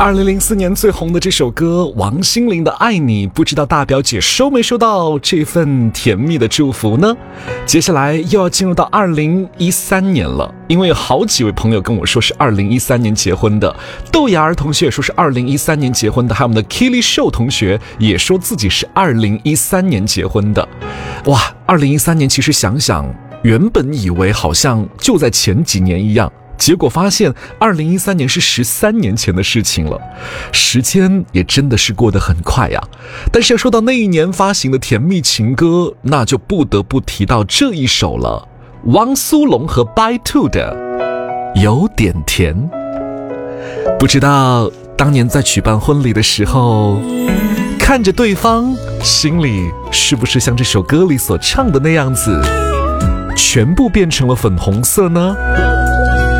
2004年最红的这首歌王心凌的《爱你》，不知道大表姐收没收到这份甜蜜的祝福呢？接下来又要进入到2013年了，因为有好几位朋友跟我说是2013年结婚的，豆芽儿同学也说是2013年结婚的，还有我们的 Killy Show 同学也说自己是2013年结婚的。哇，2013年其实想想，原本以为好像就在前几年一样，结果发现2013年是13年前的事情了，时间也真的是过得很快呀。但是要说到那一年发行的甜蜜情歌，那就不得不提到这一首了，汪苏泷和 By2 的有点甜。不知道当年在举办婚礼的时候，看着对方，心里是不是像这首歌里所唱的那样子，全部变成了粉红色呢？